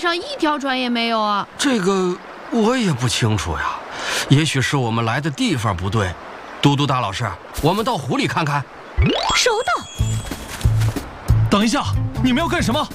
上一条船也没有啊。 这个我也不清楚呀，也许是我们来的地方不对。嘟嘟大老师，我们到湖里看看。 收到。 等一下，你们要干什么？